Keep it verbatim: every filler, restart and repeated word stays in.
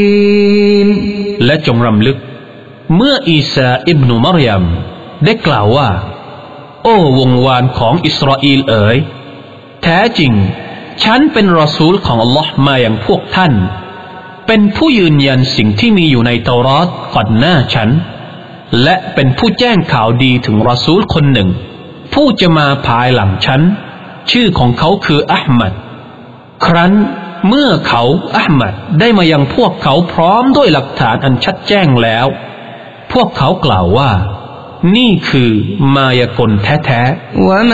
และจงรำลึกเมื่ออีสาอิบนุมารยมได้กล่าวว่าโอ้วงวานของอิสราเอลเอ๋ยแท้จริงฉันเป็นรอซูลของอัลลอฮ์มาอย่างพวกท่านเป็นผู้ยืนยันสิ่งที่มีอยู่ในเตารอตก่อนหน้าฉันและเป็นผู้แจ้งข่าวดีถึงรอซูลคนหนึ่งผู้จะมาภายหลังฉันชื่อของเขาคืออะห์มัดครั้นเมื่อเขาอะห์มัดได้มายังพวกเขาพร้อมด้วยหลักฐานอันชัดแจ้งแล้วพวกเขากล่าวว่านี่คือมายากลแท้ๆ